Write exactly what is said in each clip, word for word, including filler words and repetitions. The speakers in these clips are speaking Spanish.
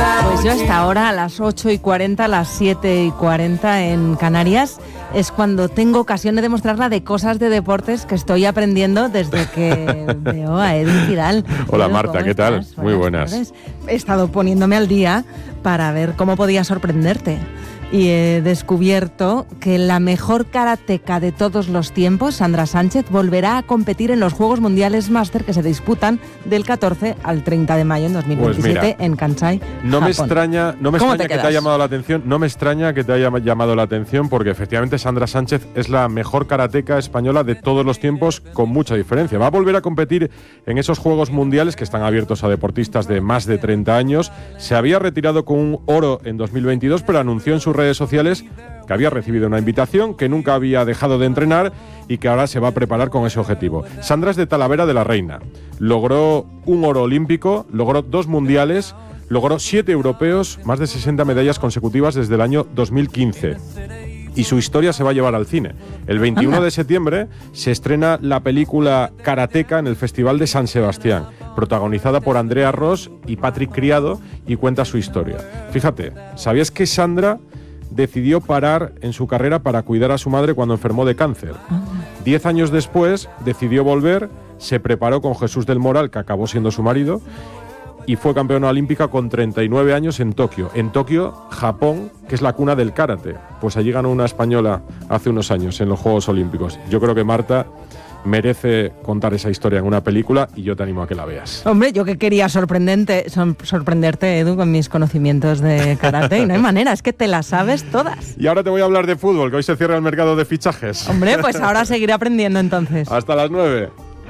Pues yo hasta ahora, a las ocho y cuarenta, a las siete y cuarenta en Canarias, es cuando tengo ocasión de demostrarla de cosas de deportes que estoy aprendiendo desde que veo a Edu Pidal. Hola Edu, Marta, ¿qué tal? Buenas Muy buenas. tardes. He estado poniéndome al día para ver cómo podía sorprenderte. Y he descubierto que la mejor karateca de todos los tiempos, Sandra Sánchez, volverá a competir en los Juegos Mundiales Máster que se disputan del catorce al treinta de mayo en dos mil veintisiete pues mira, en Kansai, no Japón. me extraña, no me ¿Cómo extraña te que te haya llamado la atención, no me extraña que te haya llamado la atención porque efectivamente Sandra Sánchez es la mejor karateca española de todos los tiempos con mucha diferencia. Va a volver a competir en esos Juegos Mundiales que están abiertos a deportistas de más de treinta años. Se había retirado con un oro en dos mil veintidós, pero anunció en sus redes sociales que había recibido una invitación, que nunca había dejado de entrenar y que ahora se va a preparar con ese objetivo. Sandra es de Talavera de la Reina. Logró un oro olímpico, logró dos mundiales, logró siete europeos, más de sesenta medallas consecutivas desde el año dos mil quince. Y su historia se va a llevar al cine. El veintiuno de septiembre se estrena la película Karateka en el Festival de San Sebastián, protagonizada por Andrea Ross y Patrick Criado, y cuenta su historia. Fíjate, ¿sabías que Sandra decidió parar en su carrera para cuidar a su madre cuando enfermó de cáncer? Diez años después decidió volver, se preparó con Jesús del Moral, que acabó siendo su marido, y fue campeona olímpica con treinta y nueve años en Tokio. En Tokio, Japón, que es la cuna del karate. Pues allí ganó una española hace unos años en los Juegos Olímpicos. Yo creo que Marta merece contar esa historia en una película y yo te animo a que la veas. Hombre, yo que quería sorprendente, sor- sorprenderte, Edu, con mis conocimientos de karate, y no hay manera, es que te las sabes todas. Y ahora te voy a hablar de fútbol, que hoy se cierra el mercado de fichajes. Hombre, pues ahora seguiré aprendiendo entonces. Hasta las nueve.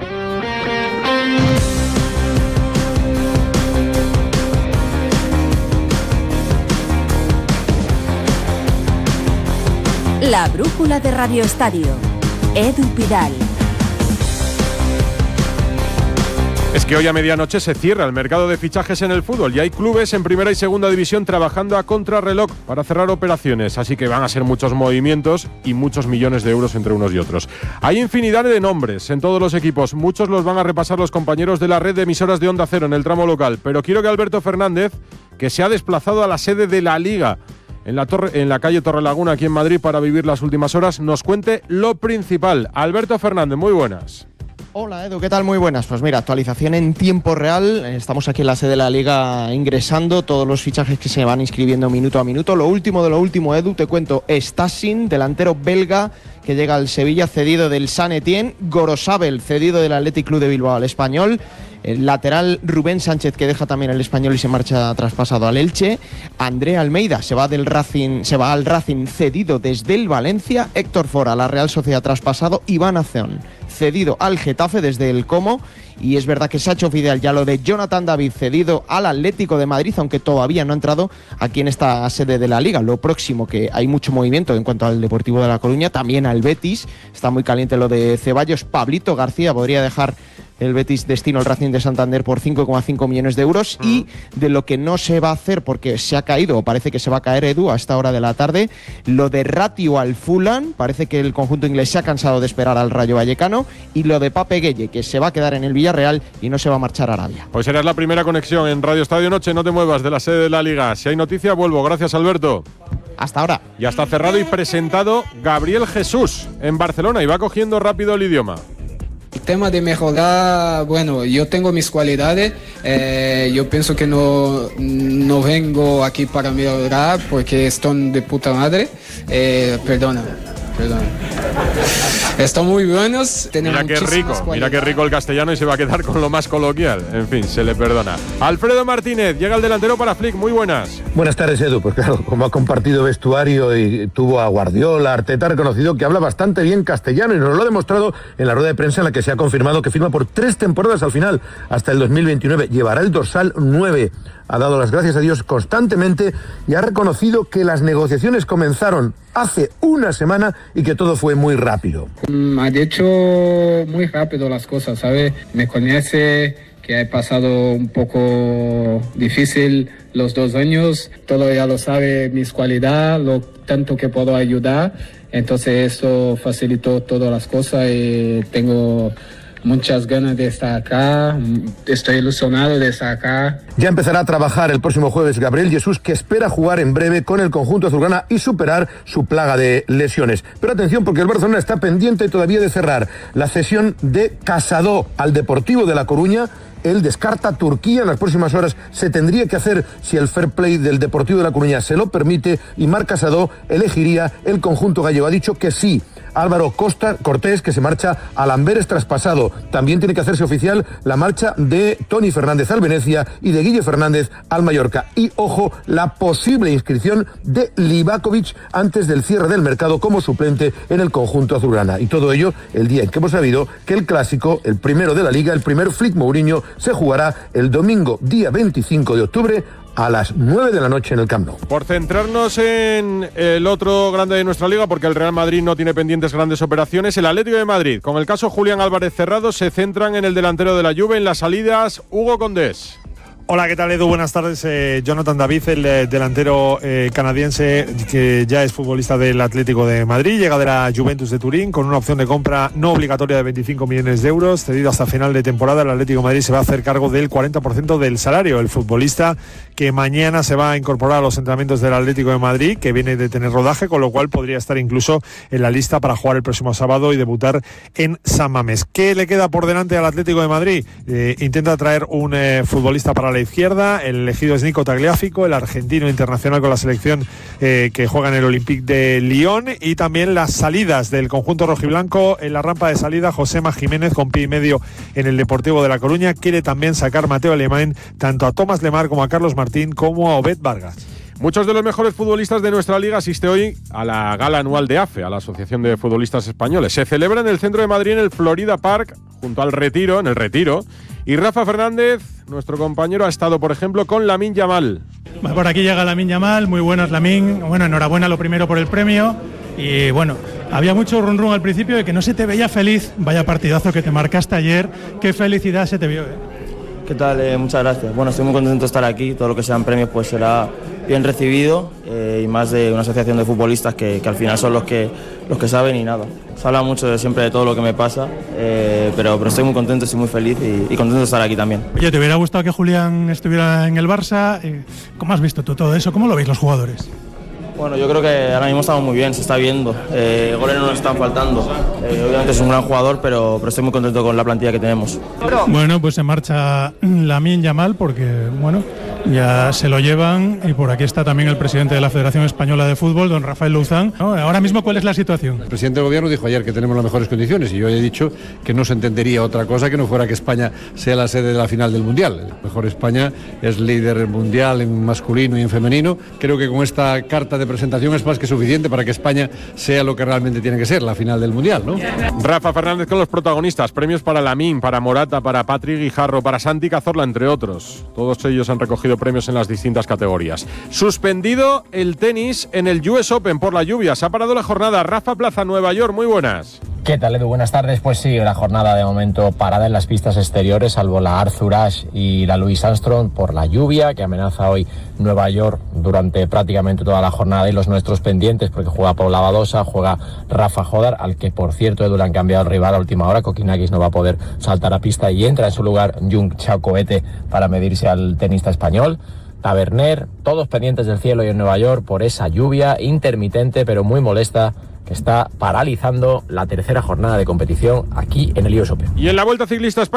La brújula de Radio Estadio. Edu Pidal. Es que hoy a medianoche se cierra el mercado de fichajes en el fútbol y hay clubes en primera y segunda división trabajando a contrarreloj para cerrar operaciones, así que van a ser muchos movimientos y muchos millones de euros entre unos y otros. Hay infinidad de nombres en todos los equipos, muchos los van a repasar los compañeros de la red de emisoras de Onda Cero en el tramo local, pero quiero que Alberto Fernández, que se ha desplazado a la sede de la Liga en la, torre, en la calle Torrelaguna aquí en Madrid para vivir las últimas horas, nos cuente lo principal. Alberto Fernández, muy buenas. Hola Edu, ¿qué tal? Muy buenas. Pues mira, actualización en tiempo real. Estamos aquí en la sede de la Liga ingresando todos los fichajes que se van inscribiendo minuto a minuto. Lo último de lo último, Edu, te cuento. Stassin, delantero belga que llega al Sevilla, cedido del San Etienne. Gorosabel, cedido del Athletic Club de Bilbao al Español. El lateral Rubén Sánchez, que deja también el Español y se marcha traspasado al Elche. André Almeida se va del Racing, se va al Racing cedido desde el Valencia. Héctor Fora, la Real Sociedad traspasado. Iván Azón, cedido al Getafe desde el Como. Y es verdad que se ha hecho oficial ya lo de Jonathan David, cedido al Atlético de Madrid, aunque todavía no ha entrado aquí en esta sede de la Liga. Lo próximo, que hay mucho movimiento en cuanto al Deportivo de La Coruña, también al Betis. Está muy caliente lo de Ceballos. Pablito García podría dejar el Betis destino al Racing de Santander por cinco coma cinco millones de euros. Uh-huh. Y de lo que no se va a hacer, porque se ha caído, o parece que se va a caer, Edu, a esta hora de la tarde, lo de Ratio al Fulham. Parece que el conjunto inglés se ha cansado de esperar al Rayo Vallecano. Y lo de Pape Gueye, que se va a quedar en el Villarreal y no se va a marchar a Arabia. Pues serás la primera conexión en Radio Estadio Noche. No te muevas de la sede de la Liga. Si hay noticia, vuelvo. Gracias, Alberto. Hasta ahora. Ya está cerrado y presentado Gabriel Jesús en Barcelona y va cogiendo rápido el idioma. El tema de mejorar, bueno, yo tengo mis cualidades, eh, yo pienso que no, no vengo aquí para mejorar porque están de puta madre, eh, perdona, perdona. Están muy buenos, tenemos mira qué rico, mira qué rico el castellano y se va a quedar con lo más coloquial. En fin, se le perdona. Alfredo Martínez, llega el delantero para Flick, muy buenas. Buenas tardes, Edu. Pues claro, como ha compartido vestuario y tuvo a Guardiola, Arteta, ha reconocido que habla bastante bien castellano y nos lo ha demostrado en la rueda de prensa en la que se ha confirmado que firma por tres temporadas al final, hasta el dos mil veintinueve. Llevará el dorsal nueve. Ha dado las gracias a Dios constantemente y ha reconocido que las negociaciones comenzaron hace una semana y que todo fue muy rápido. Mm, ha dicho muy rápido las cosas, ¿sabe? Me conoce, que he pasado un poco difícil los dos años, todo ya lo sabe, mis cualidades, lo tanto que puedo ayudar, entonces eso facilitó todas las cosas y tengo muchas ganas de estar acá, estoy ilusionado de estar acá. Ya empezará a trabajar el próximo jueves Gabriel Jesús, que espera jugar en breve con el conjunto azulgrana y superar su plaga de lesiones. Pero atención, porque el Barcelona está pendiente todavía de cerrar la cesión de Casado al Deportivo de La Coruña. Él descarta Turquía. En las próximas horas se tendría que hacer si el fair play del Deportivo de La Coruña se lo permite, y Marc Casado elegiría el conjunto gallego. Ha dicho que sí. Álvaro Costa Cortés, que se marcha al Amberes traspasado. También tiene que hacerse oficial la marcha de Toni Fernández al Venecia y de Guille Fernández al Mallorca. Y, ojo, la posible inscripción de Livakovic antes del cierre del mercado como suplente en el conjunto azulgrana. Y todo ello el día en que hemos sabido que el clásico, el primero de la Liga, el primer Flick Mourinho, se jugará el domingo día veinticinco de octubre a las nueve de la noche en el Camp Nou. Por centrarnos en el otro grande de nuestra liga, porque el Real Madrid no tiene pendientes grandes operaciones, el Atlético de Madrid, con el caso Julián Álvarez cerrado, se centran en el delantero de la Juve, en las salidas, Hugo Condés. Hola, ¿qué tal, Edu? Buenas tardes. Eh, Jonathan David, el eh, delantero eh, canadiense que ya es futbolista del Atlético de Madrid, llega de la Juventus de Turín con una opción de compra no obligatoria de veinticinco millones de euros, cedido hasta final de temporada. El Atlético de Madrid se va a hacer cargo del cuarenta por ciento del salario. El futbolista, que mañana se va a incorporar a los entrenamientos del Atlético de Madrid, que viene de tener rodaje, con lo cual podría estar incluso en la lista para jugar el próximo sábado y debutar en San Mamés. ¿Qué le queda por delante al Atlético de Madrid? Eh, intenta traer un eh, futbolista para la izquierda. El elegido es Nico Tagliafico, el argentino internacional con la selección eh, que juega en el Olympique de Lyon. Y también las salidas del conjunto rojiblanco. En la rampa de salida, Josema Jiménez, con pie y medio en el Deportivo de La Coruña. Quiere también sacar Mateo Alemán tanto a Tomás Lemar como a Carlos Martín como a Obed Vargas. Muchos de los mejores futbolistas de nuestra liga asiste hoy a la gala anual de A F E, a la Asociación de Futbolistas Españoles. Se celebra en el centro de Madrid, en el Florida Park, junto al Retiro, en el Retiro. Y Rafa Fernández, nuestro compañero, ha estado, por ejemplo, con Lamine Yamal. Por aquí llega Lamine Yamal, muy buenos Lamine. Bueno, enhorabuena lo primero por el premio. Y bueno, había mucho run run al principio de que no se te veía feliz. Vaya partidazo que te marcaste ayer. Qué felicidad se te vio, ¿eh? ¿Qué tal? Eh, muchas gracias. Bueno, estoy muy contento de estar aquí. Todo lo que sean premios pues será bien recibido, eh, y más de una asociación de futbolistas que, que al final son los que, los que saben y nada. Se habla mucho de, siempre de todo lo que me pasa, eh, pero, pero estoy muy contento, estoy muy feliz y, y contento de estar aquí también. Oye, ¿te hubiera gustado que Julián estuviera en el Barça? ¿Cómo has visto tú todo eso? ¿Cómo lo veis los jugadores? Bueno, yo creo que ahora mismo estamos muy bien, se está viendo. Eh, goles no nos están faltando. Eh, obviamente es un gran jugador, pero, pero estoy muy contento con la plantilla que tenemos. Bueno, pues se marcha Lamine Yamal porque, bueno, ya se lo llevan, y por aquí está también el presidente de la Federación Española de Fútbol, don Rafael Luzán. ¿No? Ahora mismo, ¿cuál es la situación? El presidente del gobierno dijo ayer que tenemos las mejores condiciones, y yo he dicho que no se entendería otra cosa que no fuera que España sea la sede de la final del Mundial. Mejor España es líder mundial en masculino y en femenino. Creo que con esta carta de presentación es más que suficiente para que España sea lo que realmente tiene que ser, la final del Mundial, ¿no? Rafa Fernández con los protagonistas. Premios para Lamine, para Morata, para Patrick Guijarro, para Santi Cazorla, entre otros. Todos ellos han recogido premios en las distintas categorías. Suspendido el tenis en el U S Open por la lluvia. Se ha parado la jornada. Rafa Plaza, Nueva York, muy buenas. ¿Qué tal, Edu? Buenas tardes. Pues sí, la jornada de momento parada en las pistas exteriores, salvo la Arthur Ashe y la Louis Armstrong, por la lluvia que amenaza hoy Nueva York durante prácticamente toda la jornada, y los nuestros pendientes porque juega Paula Badosa, juega Rafa Jodar, al que por cierto, Edu, le han cambiado el rival a última hora. Kokinakis no va a poder saltar a pista y entra en su lugar Jung Chacoete para medirse al tenista español. Taverner, todos pendientes del cielo y en Nueva York por esa lluvia intermitente pero muy molesta que está paralizando la tercera jornada de competición aquí en el U S Open. Y en la Vuelta Ciclista España